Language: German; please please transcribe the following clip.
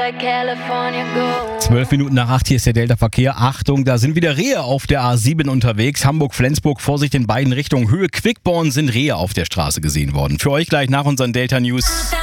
12 Minuten nach 8, hier ist der Delta-Verkehr. Achtung, da sind wieder Rehe auf der A7 unterwegs. Hamburg-Flensburg, Vorsicht in beiden Richtungen. Höhe Quickborn sind Rehe auf der Straße gesehen worden. Für euch gleich nach unseren Delta-News.